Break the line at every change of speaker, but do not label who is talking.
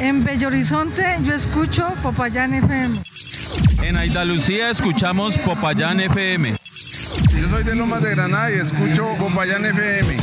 En Bello Horizonte yo escucho Popayán FM.
En Andalucía escuchamos Popayán FM.
Yo soy de Lomas de Granada y escucho Popayán FM.